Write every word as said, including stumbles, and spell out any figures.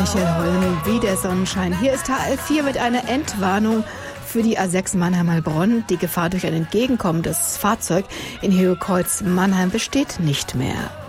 Michael Holm, wie der Sonnenschein. Hier ist H L vier mit einer Endwarnung für die A sechs Mannheim-Heilbronn. Die Gefahr durch ein entgegenkommendes Fahrzeug in Höhe Kreuz Mannheim besteht nicht mehr.